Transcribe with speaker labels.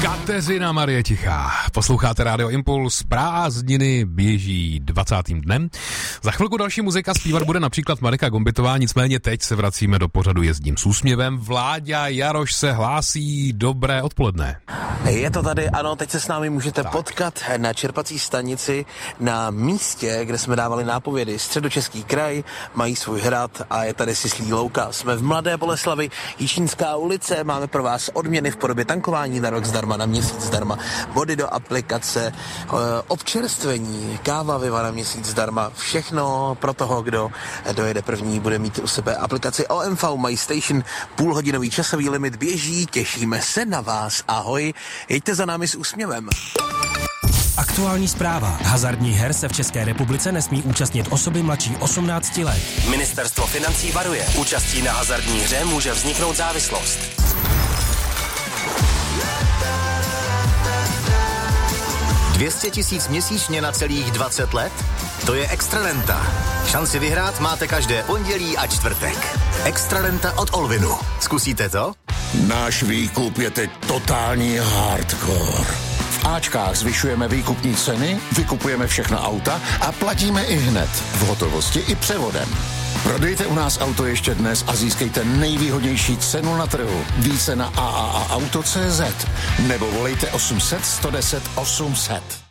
Speaker 1: Kateřina Marie Tichá. Posloucháte Rádio Impuls, prázdniny běží 20. dnem. Za chvilku další muzika, zpívat bude například Marika Gombitová, nicméně teď se vracíme do pořadu Jezdím s úsměvem. Vláďa Jaroš se hlásí, dobré odpoledne.
Speaker 2: Je to tady, ano, teď se s námi můžete potkat na čerpací stanici na místě, kde jsme dávali nápovědy. Středočeský kraj, mají svůj hrad a je tady Syslí louka. Jsme v Mladé Boleslavi, Jičínská ulice, máme pro vás odměny v podobě tankování na rok zdarma, na měsíc zdarma, body do aplikace, občerstvení, káva Viva na měsíc zdarma, všechno pro toho, kdo dojede první, bude mít u sebe aplikaci OMV My Station, půlhodinový časový limit běží, těšíme se na vás, ahoj, jeďte za námi s úsměvem.
Speaker 3: Aktuální zpráva. Hazardních her se v České republice nesmí účastnit osoby mladší 18 let. Ministerstvo financí varuje. Účastí na hazardní hře může vzniknout závislost.
Speaker 4: $200 000 měsíčně na celých 20 let? To je Extra Renta. Šanci vyhrát máte každé pondělí a čtvrtek. Extra Renta od Olvinu. Zkusíte to?
Speaker 5: Náš výkup je teď totální hardcore. V Ačkách zvyšujeme výkupní ceny, vykupujeme všechna auta a platíme i hned, v hotovosti i převodem. Prodejte u nás auto ještě dnes a získejte nejvýhodnější cenu na trhu. Více na AAAauto.cz nebo volejte 800 110 800.